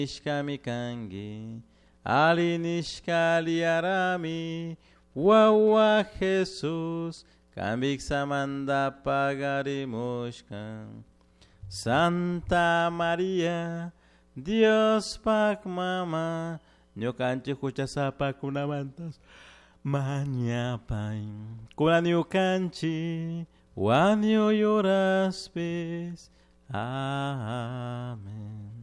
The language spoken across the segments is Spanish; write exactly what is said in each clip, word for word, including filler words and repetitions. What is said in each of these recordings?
Nishkami kangi, ali nishkali arami, wawa Jesus, kambik samanda pagarimushkan. Santa María, Dios pak mama, nyokanchi kuchasapa kunamantas, mañapain, kunanyukanchi, wanyo lloraspes. Amén.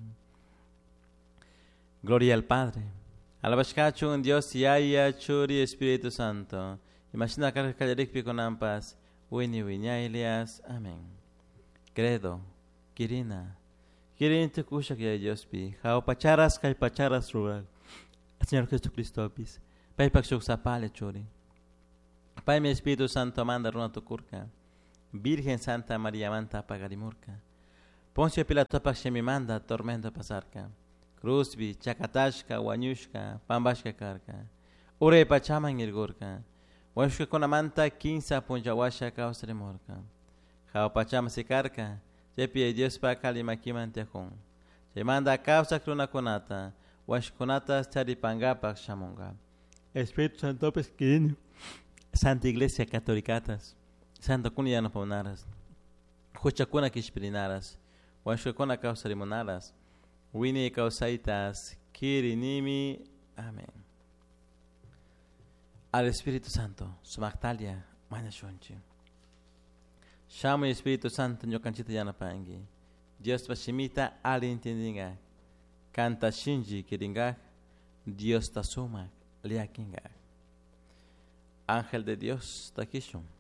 Gloria al Padre, al Bashkachu, un Dios y Aya, Churi, Espíritu Santo. Imagina que callarik piconampas, Winnie Viñailias. Amén. Credo, Kirina, Kirin te kusha que Dios pi, Jao pacharas, kai pacharas rural. Señor Jesucristo pis, Pai Pakshuk Sapale Churi. Pai mi Espíritu Santo manda runa tu curca. Virgen Santa María Manta Pagarimurca. Poncio Pilato Pakshemi manda tormento pasarca. Cruzbi, Chakatashka, Wanyushka, Pambashka Karka. Ure Pachaman Irgurka. Washka Konamanta, Quinza Punjawasha Kausremorka. Jao Pachama Sikarka. Jepi Dios Pakali Makimantekun. Se manda a causa cruna conata. Washkonata Stari Pangapak Shamonga. Espíritu Santo Pesquinho. Santa Iglesia Catolicatas. Santa Cuniano Paunaras. Huchacuna Kishpirinaras. Washkona Causa Limonaras. Winnie causaitas, Kirinimi. Amén. Al Espíritu Santo, Sumactalia, Manashonchi. Shamo y Espíritu Santo, Nyokanchita Yanapangi. Dios Pashimita, Ali Intendinga. Canta Shinji Kiringa. Dios Tasuma, Liakinga. Ángel de Dios, Takishum.